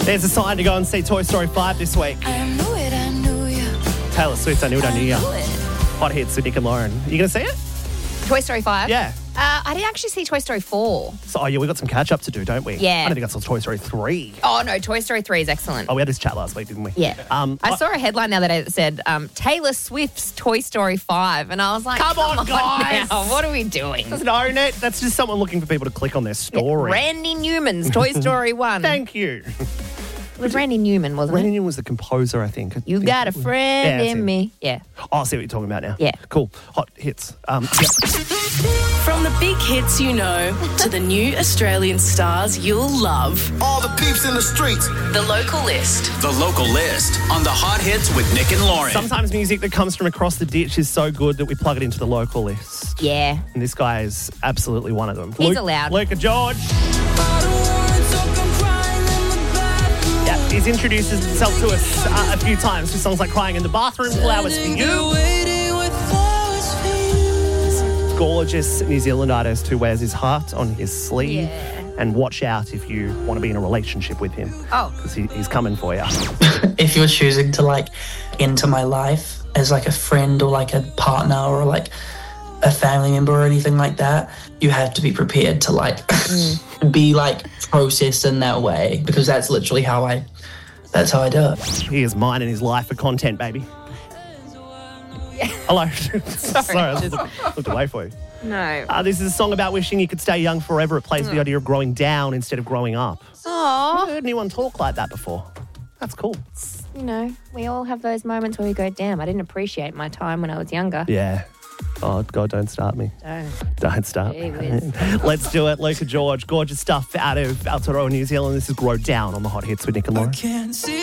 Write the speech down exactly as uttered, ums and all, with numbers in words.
There's a sign to go and see Toy Story five this week. I knew it, I knew you. Taylor Swift, I knew it, I knew ya. knew it. Hot hits with Nick and Lauren. You going to see it? Toy Story five? Yeah. Uh, I did actually see Toy Story four. So, oh, yeah, we got some catch up to do, don't we? Yeah. I don't think I saw Toy Story three. Oh, no, Toy Story three is excellent. Oh, we had this chat last week, didn't we? Yeah. Um, I saw a headline the other day that said um, Taylor Swift's Toy Story five. And I was like, Come on, guys. now, what are we doing? Doesn't own it. That's just someone looking for people to click on their story. Randy Newman's Toy Story one. Thank you. It was Randy Newman, wasn't Randy it? Newman was the composer, I think. I You think got a it was- friend Yeah, that's in him. me. Yeah. Oh, I see what you're talking about now. Yeah. Cool. Hot hits. Um, yeah. From the big hits you know to the new Australian stars you'll love. All the peeps in the streets. The Local List. The Local List on the Hot Hits with Nick and Lauren. Sometimes music that comes from across the ditch is so good that we plug it into the local list. Yeah. And this guy is absolutely one of them. He's Luke, allowed. Luca George. Yeah, he's introduced himself to us uh, a few times with songs like Crying in the Bathroom, Flowers for You. Gorgeous New Zealand artist who wears his heart on his sleeve. Yeah. And watch out if you want to be in a relationship with him. Oh. Because he, he's coming for you. If you're choosing to like enter my life as like a friend or like a partner or like a family member or anything like that, you have to be prepared to like mm. be like processed in that way, because that's literally how I that's how I do it. He is mine and his life for content, baby. Hello. Sorry, I just looked, looked away for you. No. Uh, this is a song about wishing you could stay young forever. It plays the idea of growing down instead of growing up. Aw. I've heard anyone talk like that before. That's cool. You know, we all have those moments where we go, damn, I didn't appreciate my time when I was younger. Yeah. Oh, God, don't start me. Don't. Don't start Gee me. whiz. Let's do it. Luca George, gorgeous stuff out of Aotearoa, New Zealand. This is Grow Down on the Hot Hits with Nick and Lauren. Can't see